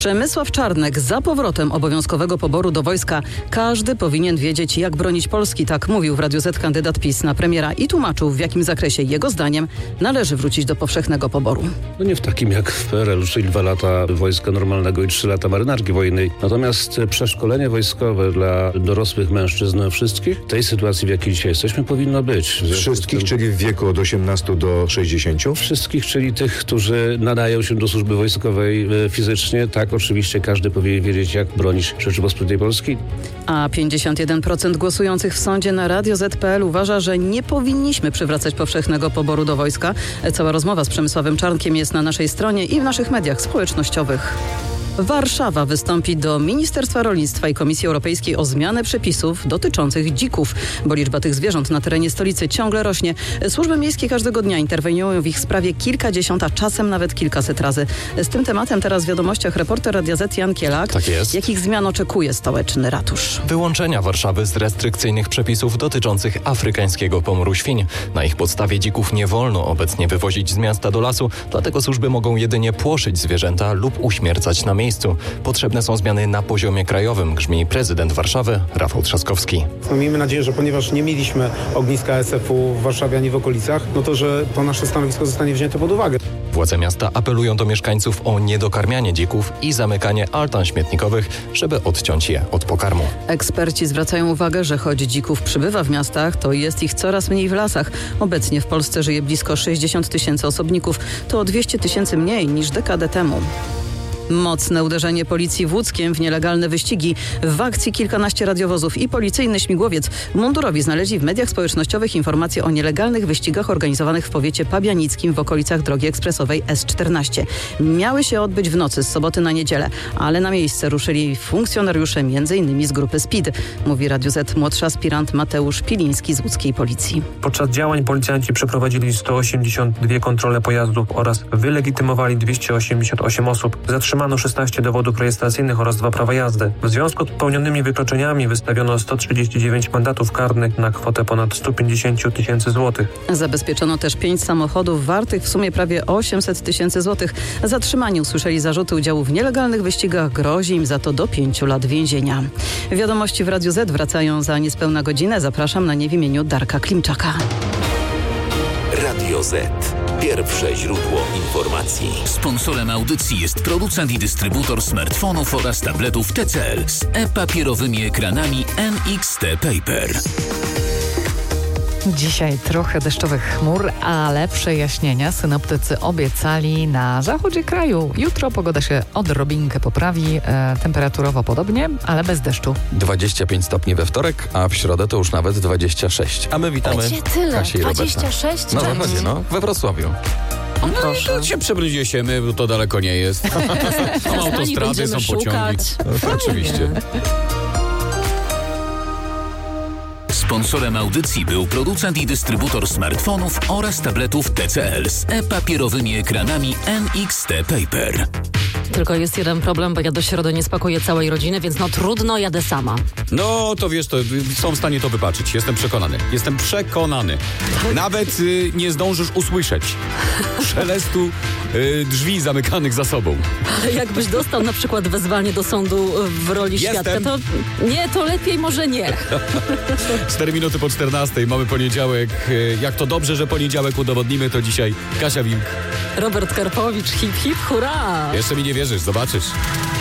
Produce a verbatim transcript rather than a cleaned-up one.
Przemysław Czarnek: za powrotem obowiązkowego poboru do wojska każdy powinien wiedzieć, jak bronić Polski. Tak mówił w Radiu Z kandydat PiS na premiera i tłumaczył, w jakim zakresie jego zdaniem należy wrócić do powszechnego poboru. No nie w takim jak w P R L, czyli dwa lata wojska normalnego i trzy lata marynarki wojennej. Natomiast przeszkolenie wojskowe dla dorosłych mężczyzn wszystkich, w tej sytuacji, w jakiej dzisiaj jesteśmy, powinno być. Wszystkich, tym... czyli w wieku od osiemnastu do sześćdziesięciu? Wszystkich, czyli tych, którzy nadają się do służby wojskowej fizycznie, tak. Oczywiście każdy powinien wiedzieć, jak bronić Rzeczypospolitej Polskiej. A pięćdziesiąt jeden procent głosujących w sądzie na Radio Z kropka P L uważa, że nie powinniśmy przywracać powszechnego poboru do wojska. Cała rozmowa z Przemysławem Czarnkiem jest na naszej stronie i w naszych mediach społecznościowych. Warszawa wystąpi do Ministerstwa Rolnictwa i Komisji Europejskiej o zmianę przepisów dotyczących dzików, bo liczba tych zwierząt na terenie stolicy ciągle rośnie. Służby miejskie każdego dnia interweniują w ich sprawie kilkadziesiąt, a czasem nawet kilkaset razy. Z tym tematem teraz w wiadomościach reporter Radia Z Jan Kielak. Tak jest. Jakich zmian oczekuje stołeczny ratusz? Wyłączenia Warszawy z restrykcyjnych przepisów dotyczących afrykańskiego pomoru świń. Na ich podstawie dzików nie wolno obecnie wywozić z miasta do lasu, dlatego służby mogą jedynie płoszyć zwierzęta lub uśmiercać na miejscu. Potrzebne są zmiany na poziomie krajowym, grzmi prezydent Warszawy Rafał Trzaskowski. No, miejmy nadzieję, że ponieważ nie mieliśmy ogniska S F u w Warszawie ani w okolicach, no to, że to nasze stanowisko zostanie wzięte pod uwagę. Władze miasta apelują do mieszkańców o niedokarmianie dzików i zamykanie altan śmietnikowych, żeby odciąć je od pokarmu. Eksperci zwracają uwagę, że choć dzików przybywa w miastach, to jest ich coraz mniej w lasach. Obecnie w Polsce żyje blisko sześćdziesiąt tysięcy osobników. To o dwieście tysięcy mniej niż dekadę temu. Mocne uderzenie policji w Łódzkiem w nielegalne wyścigi. W akcji kilkanaście radiowozów i policyjny śmigłowiec. Mundurowi znaleźli w mediach społecznościowych informacje o nielegalnych wyścigach organizowanych w powiecie pabianickim w okolicach drogi ekspresowej S czternaście. Miały się odbyć w nocy z soboty na niedzielę, ale na miejsce ruszyli funkcjonariusze między innymi z grupy Speed. Mówi Radiu Z młodszy aspirant Mateusz Piliński z łódzkiej policji. Podczas działań policjanci przeprowadzili sto osiemdziesiąt dwie kontrole pojazdów oraz wylegitymowali dwieście osiemdziesiąt osiem osób. Zatrzymano szesnaście dowodów rejestracyjnych oraz dwa prawa jazdy. W związku z popełnionymi wykroczeniami wystawiono sto trzydzieści dziewięć mandatów karnych na kwotę ponad sto pięćdziesiąt tysięcy złotych. Zabezpieczono też pięć samochodów wartych w sumie prawie osiemset tysięcy złotych. Zatrzymani usłyszeli zarzuty udziału w nielegalnych wyścigach. Grozi im za to do pięciu lat więzienia. Wiadomości w Radiu Z wracają za niespełna godzinę. Zapraszam na nie w imieniu Darka Klimczaka. Radio Z. Pierwsze źródło informacji. Sponsorem audycji jest producent i dystrybutor smartfonów oraz tabletów T C L z e-papierowymi ekranami N X T Paper. Dzisiaj trochę deszczowych chmur, ale przejaśnienia synoptycy obiecali na zachodzie kraju. Jutro pogoda się odrobinkę poprawi, e, temperaturowo podobnie, ale bez deszczu. dwadzieścia pięć stopni we wtorek, a w środę to już nawet dwadzieścia sześć. A my witamy Kasię i Roberta. dwadzieścia sześć? Na zachodzie, no, we Wrocławiu. O, no proszę. i się przebrydziesiemy, bo to daleko nie jest. Są autostrady, są pociągi. Oczywiście. Sponsorem audycji był producent i dystrybutor smartfonów oraz tabletów T C L z e-papierowymi ekranami N X T Paper. Tylko jest jeden problem, bo ja do środy nie spakuję całej rodziny, więc no trudno, jadę sama. No to wiesz, to są w stanie to wybaczyć. Jestem przekonany. Jestem przekonany. Nawet y, nie zdążysz usłyszeć szelestu y, drzwi zamykanych za sobą. Ale jakbyś dostał na przykład wezwanie do sądu w roli Jestem. świadka, to nie, to lepiej może nie. Cztery minuty po czternastej, mamy poniedziałek. Y, jak to dobrze, że poniedziałek udowodnimy, to dzisiaj Kasia Wilk. Robert Karpowicz, hip hip, hurra! Jeszcze mi nie wierzysz, zobaczysz.